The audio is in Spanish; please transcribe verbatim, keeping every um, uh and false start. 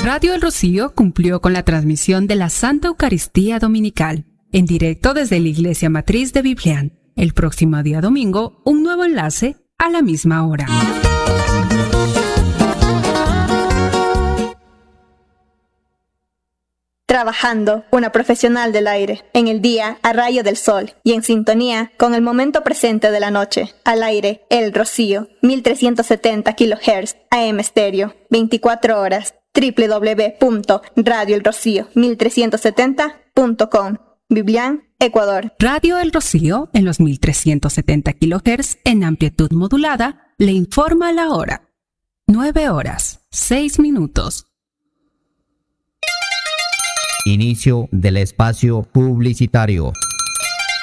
Radio El Rocío cumplió con la transmisión de la Santa Eucaristía Dominical, en directo desde la Iglesia Matriz de Biblián. El próximo día domingo, un nuevo enlace a la misma hora. Trabajando, una profesional del aire, en el día a rayo del sol y en sintonía con el momento presente de la noche. Al aire, El Rocío, mil trescientos setenta kilohertz, A M estéreo, veinticuatro horas, doble u doble u doble u punto radio el rocío mil trescientos setenta punto com, Biblián, Ecuador. Radio El Rocío, en los mil trescientos setenta kilohertz en amplitud modulada, le informa la hora. nueve horas, seis minutos. Inicio del espacio publicitario.